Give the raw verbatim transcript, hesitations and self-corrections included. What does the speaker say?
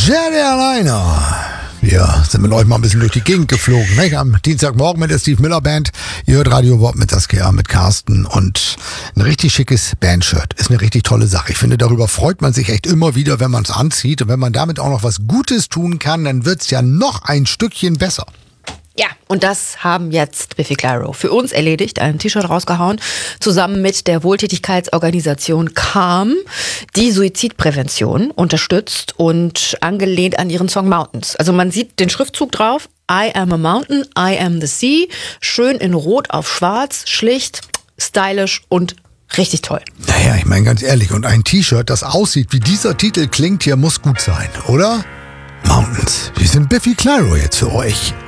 Jerry Alleiner. Wir sind mit euch mal ein bisschen durch die Gegend geflogen, nicht? Am Dienstagmorgen mit der Steve Miller Band. Ihr hört Radio Bob mit Saskia, mit Carsten und ein richtig schickes Bandshirt. Ist eine richtig tolle Sache. Ich finde, darüber freut man sich echt immer wieder, wenn man es anzieht. Und wenn man damit auch noch was Gutes tun kann, dann wird's ja noch ein Stückchen besser. Ja, und das haben jetzt Biffy Clyro für uns erledigt, ein T-Shirt rausgehauen, zusammen mit der Wohltätigkeitsorganisation Calm, die Suizidprävention unterstützt und angelehnt an ihren Song Mountains. Also man sieht den Schriftzug drauf, I am a mountain, I am the sea, schön in Rot auf Schwarz, schlicht, stylisch und richtig toll. Naja, ich meine ganz ehrlich, und ein T-Shirt, das aussieht wie dieser Titel klingt hier, muss gut sein, oder? Mountains, wir sind Biffy Clyro jetzt für euch.